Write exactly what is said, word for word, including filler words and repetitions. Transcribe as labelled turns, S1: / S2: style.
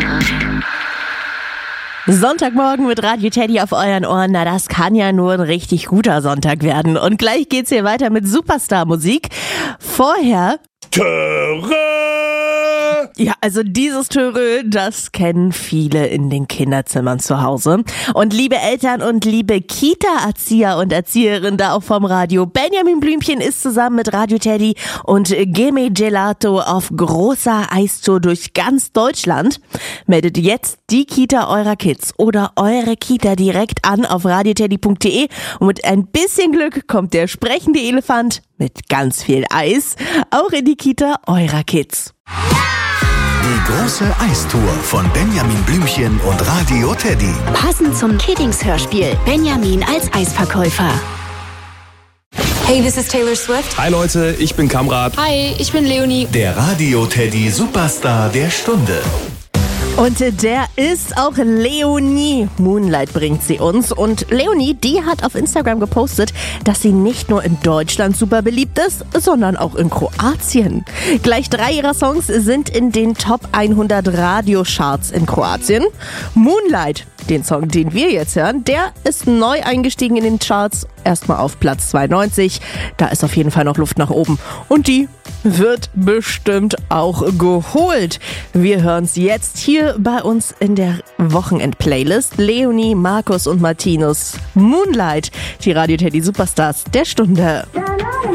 S1: Sonntagmorgen mit Radio Teddy auf euren Ohren, na das kann ja nur ein richtig guter Sonntag werden. Und gleich geht's hier weiter mit Superstar-Musik. Vorher...
S2: Töre!
S1: Ja, also dieses Törö, das kennen viele in den Kinderzimmern zu Hause. Und liebe Eltern und liebe Kita-Erzieher und Erzieherinnen da auch vom Radio, Benjamin Blümchen ist zusammen mit Radio Teddy und Gimme Gelato auf großer Eistour durch ganz Deutschland. Meldet jetzt die Kita eurer Kids oder eure Kita direkt an auf radioteddy punkt de und mit ein bisschen Glück kommt der sprechende Elefant mit ganz viel Eis auch in die Kita eurer Kids.
S3: Die große Eistour von Benjamin Blümchen und Radio Teddy.
S4: Passend zum Kiddings-Hörspiel. Benjamin als Eisverkäufer.
S5: Hey, this is Taylor Swift.
S2: Hi Leute, ich bin Kamrat.
S5: Hi, ich bin Leonie.
S3: Der Radio Teddy Superstar der Stunde.
S1: Und der ist auch Leonie. Moonlight bringt sie uns. Und Leonie, die hat auf Instagram gepostet, dass sie nicht nur in Deutschland super beliebt ist, sondern auch in Kroatien. Gleich drei ihrer Songs sind in den Top hundert Radiocharts in Kroatien. Moonlight, den Song, den wir jetzt hören, der ist neu eingestiegen in den Charts. Erstmal auf Platz zweiundneunzig. Da ist auf jeden Fall noch Luft nach oben. Und die wird bestimmt auch geholt. Wir hören es jetzt hier bei uns in der Wochenend-Playlist. Leonie, Markus und Martinus. Moonlight, die Radio Teddy Superstars der Stunde.